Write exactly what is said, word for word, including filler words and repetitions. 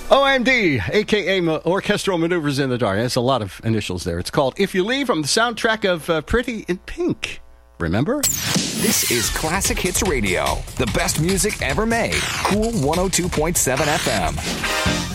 O M D, a k a. Orchestral Maneuvers in the Dark. That's a lot of initials there. It's called If You Leave, from the soundtrack of uh, Pretty in Pink. Remember? This is Classic Hits Radio, the best music ever made. Cool one oh two point seven F M.